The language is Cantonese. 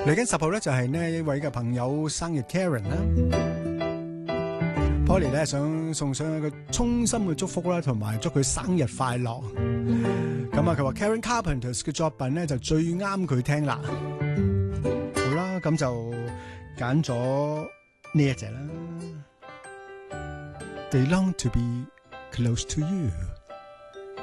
嚟緊10號咧就係呢一位嘅朋友生日 Karen 啦，Polly 咧想送上一個衷心嘅祝福啦，同埋祝佢生日快樂。咁啊，佢話 Karen Carpenters 嘅作品咧就最啱佢聽啦。好啦，咁就揀咗呢一隻啦。They long to be close to you。